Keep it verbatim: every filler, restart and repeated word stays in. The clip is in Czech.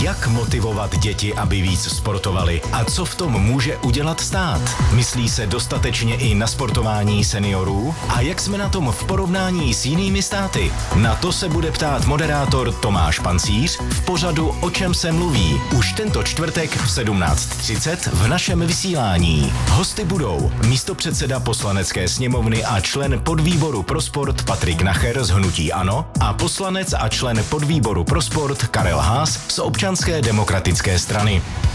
Jak motivovat děti, aby víc sportovali a co v tom může udělat stát? Myslí se dostatečně i na sportování seniorů? A jak jsme na tom v porovnání s jinými státy? Na to se bude ptát moderátor Tomáš Pancíř v pořadu O čem se mluví už tento čtvrtek v sedmnáct třicet v našem vysílání. Hosty budou místopředseda Poslanecké sněmovny a člen podvýboru pro sport Patrik Nacher z hnutí ANO a poslanec a člen podvýboru pro sport Karel Haas z Občanské demokratické strany.